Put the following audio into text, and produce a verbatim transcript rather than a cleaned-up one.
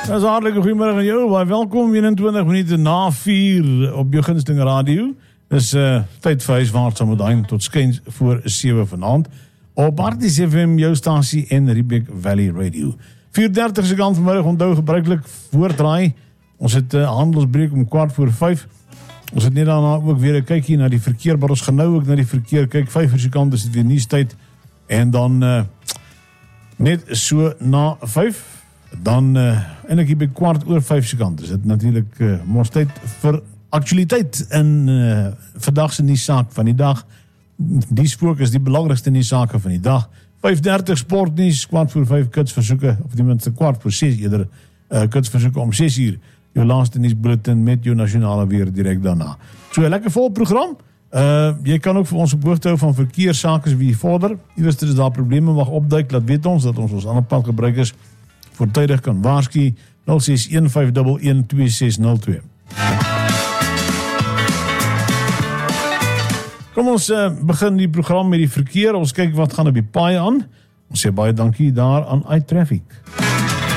Dis 'n hartlike goeiemôre aan jou. Baie welkom eenentwintig minute na vier op jou gunsteling radio. Dis uh, tyd vir huiswaarts om daai tot skuins voor sewe vanaand op R T C F M jou stasie en Riebeek Valley Radio. vier dertig se kant vanmiddag onthou gebruiklik voordraai. Ons het 'n uh, handelsbreek om kwart voor vyf. Ons het net daarna ook weer 'n kykie na die verkeer, maar ons gaan nou ook na die verkeer kyk. vyf uur se kant is dit weer nuustyd en dan uh, net so na vyf dan uh, en ek hier by kwart oor vyf se kant is dit natuurlik uh, mos tyd vir aktualiteit in uh, vandag se nuussaak van die dag. Die spook is die belangrikste nuussake van die dag. vyf dertig sportnuus, kwart voor vyf kitsversoeke, of die minste kwart voor ses eerder uh, kitsversoeke om ses uur. Jou laaste nuusbulletin met jou nasionale weer direk daarna. So 'n lekker vol program. Uh, jy kan ook vir ons op hoogte hou van verkeerssake wie vorder. Iewers is daar probleme mag opduik, laat weet ons dat ons ons ander pad gebruikers voortydig kan waarsku. nul ses een vyf een een twee ses nul twee. Kom ons uh, begin die program met die verkeer. Ons kyk wat gaan op die paai aan. Ons sê baie dankie daar aan iTraffic.